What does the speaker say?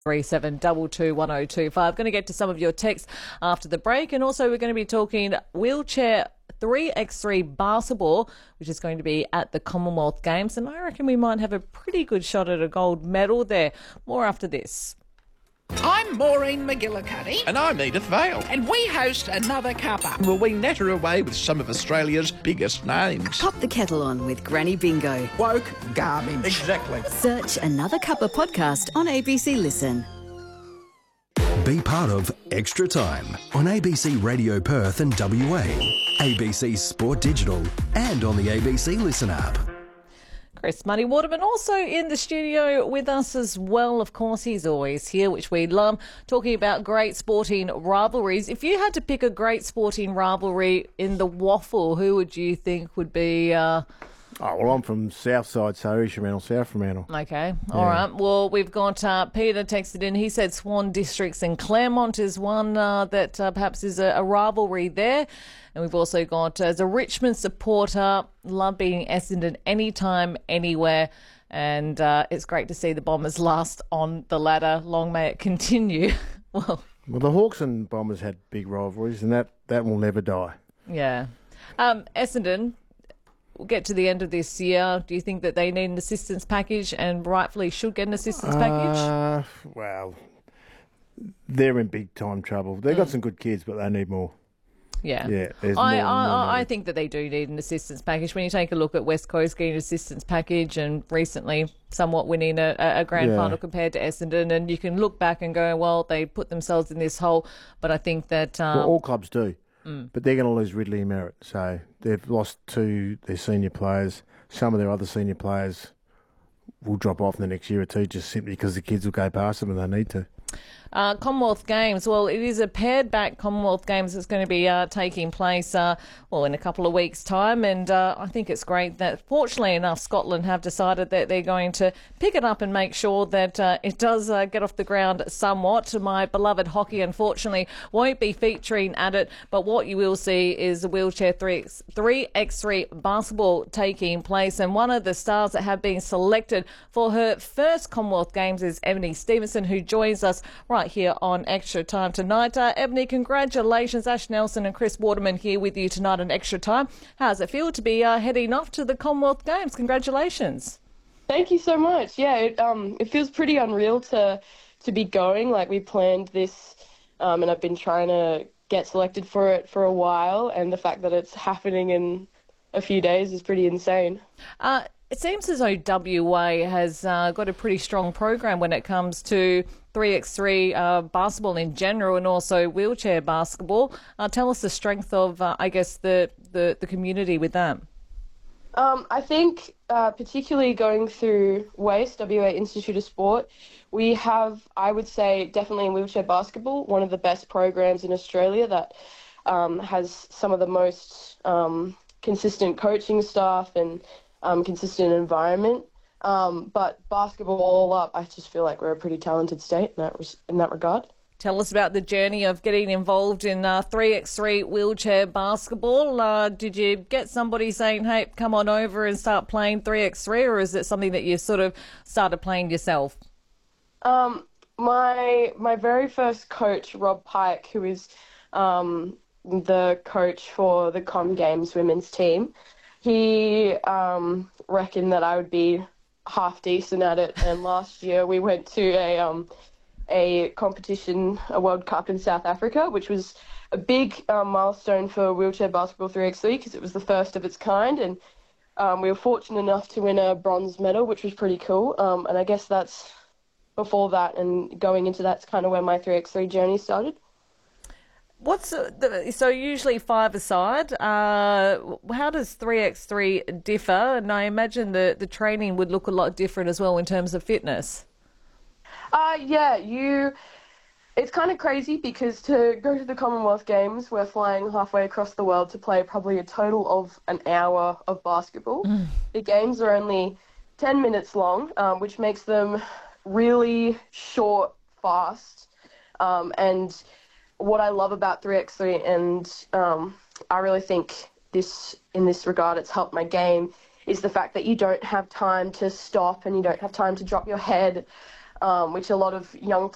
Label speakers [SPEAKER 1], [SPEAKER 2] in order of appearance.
[SPEAKER 1] 37221025. Going to get to some of your texts after the break, and also we're going to be talking wheelchair 3x3 basketball, which is going to be at the Commonwealth Games, and I reckon we might have a pretty good shot at a gold medal there. More after this.
[SPEAKER 2] I'm Maureen McGillicuddy.
[SPEAKER 3] And I'm Edith Vale.
[SPEAKER 2] And we host Another Cuppa.
[SPEAKER 3] Well, we natter away with some of Australia's biggest names.
[SPEAKER 4] Pop the kettle on with Granny Bingo.
[SPEAKER 2] Woke garbage.
[SPEAKER 3] Exactly.
[SPEAKER 4] Search Another Cuppa podcast on ABC Listen.
[SPEAKER 5] Be part of Extra Time on ABC Radio Perth and WA, ABC Sport Digital, and on the ABC Listen app.
[SPEAKER 1] Chris Muddy Waterman also in the studio with us as well. Of course, he's always here, which we love, talking about great sporting rivalries. If you had to pick a great sporting rivalry in the waffle, who would you think would be...
[SPEAKER 6] Oh, well, I'm from Southside, so East Fremantle, South Fremantle.
[SPEAKER 1] Okay, all right. Well, we've got Peter texted in. He said Swan Districts and Claremont is one that perhaps is a rivalry there. And we've also got, as a Richmond supporter, love beating Essendon anytime, anywhere. And it's great to see the Bombers last on the ladder. Long may it continue. Well,
[SPEAKER 6] the Hawks and Bombers had big rivalries, and that will never die.
[SPEAKER 1] Yeah. Essendon... We'll get to the end of this year. Do you think that they need an assistance package and rightfully should get an assistance package?
[SPEAKER 6] Well, they're in big time trouble. They've got some good kids, but they need more.
[SPEAKER 1] Yeah.
[SPEAKER 6] There's
[SPEAKER 1] I think that they do need an assistance package. When you take a look at West Coast getting an assistance package and recently somewhat winning a grand final compared to Essendon, and you can look back and go, well, they put themselves in this hole. But I think that...
[SPEAKER 6] well, all clubs do. But they're going to lose Ridley and Merritt, so they've lost two their senior players. Some of their other senior players will drop off in the next year or two just simply because the kids will go past them and they need to.
[SPEAKER 1] Commonwealth Games, well, it is a paired-back Commonwealth Games that's going to be taking place, in a couple of weeks' time, and I think it's great that, fortunately enough, Scotland have decided that they're going to pick it up and make sure that it does get off the ground somewhat. My beloved hockey, unfortunately, won't be featuring at it, but what you will see is the wheelchair 3x3 basketball taking place, and one of the stars that have been selected for her first Commonwealth Games is Ebony Stevenson, who joins us right here on Extra Time tonight. Ebony, congratulations. Ash Nelson and Chris Waterman here with you tonight on Extra Time. How does it feel to be heading off to the Commonwealth Games? Congratulations.
[SPEAKER 7] Thank you so much. Yeah, it feels pretty unreal to be going. Like, we planned this and I've been trying to get selected for it for a while, and the fact that it's happening in a few days is pretty insane.
[SPEAKER 1] It seems as though WA has got a pretty strong program when it comes to 3x3 basketball in general and also wheelchair basketball. Tell us the strength of, the community with that.
[SPEAKER 7] I think particularly going through WAIST, WA Institute of Sport, we have, I would say, definitely in wheelchair basketball, one of the best programs in Australia that has some of the most consistent coaching staff and consistent environment. But basketball all up, I just feel like we're a pretty talented state in that regard.
[SPEAKER 1] Tell us about the journey of getting involved in 3x3 wheelchair basketball. Did you get somebody saying, hey, come on over and start playing 3x3, or is it something that you sort of started playing yourself?
[SPEAKER 7] My very first coach, Rob Pike, who is the coach for the Com Games women's team, he reckoned that I would be half decent at it, and last year we went to a competition, a World Cup in South Africa, which was a big milestone for wheelchair basketball 3x3 because it was the first of its kind, and we were fortunate enough to win a bronze medal, which was pretty cool. And I guess that's before that and going into that's kind of where my 3x3 journey started.
[SPEAKER 1] So usually 5-a-side. How does 3x3 differ? And I imagine the training would look a lot different as well in terms of fitness.
[SPEAKER 7] It's kind of crazy because to go to the Commonwealth Games, we're flying halfway across the world to play probably a total of an hour of basketball. The games are only 10 minutes long, which makes them really short, fast, and what I love about 3x3, and I really think in this regard it's helped my game, is the fact that you don't have time to stop and you don't have time to drop your head, which a lot of young